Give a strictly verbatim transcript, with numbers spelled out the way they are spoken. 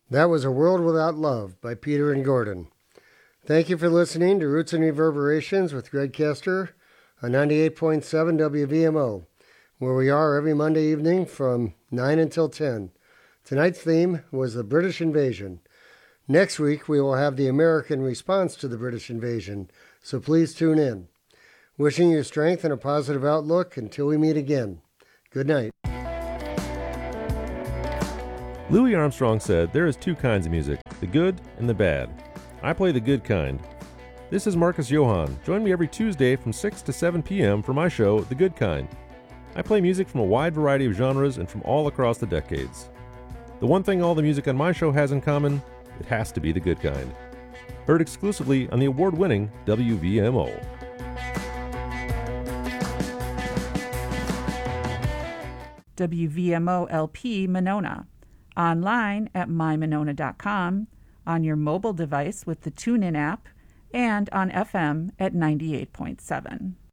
That was A World Without Love by Peter and Gordon. Thank you for listening to Roots and Reverberations with Greg Kester on ninety-eight point seven W V M O, where we are every Monday evening from nine until ten. Tonight's theme was the British invasion. Next week, we will have the American response to the British invasion, so please tune in. Wishing you strength and a positive outlook until we meet again. Good night. Louis Armstrong said there is two kinds of music, the good and the bad. I play the good kind. This is Marcus Johann. Join me every Tuesday from six to seven p.m. for my show, The Good Kind. I play music from a wide variety of genres and from all across the decades. The one thing all the music on my show has in common, it has to be the good kind. Heard exclusively on the award-winning W V M O. W V M O L P Monona. Online at my monona dot com, on your mobile device with the TuneIn app, and on F M at ninety-eight point seven.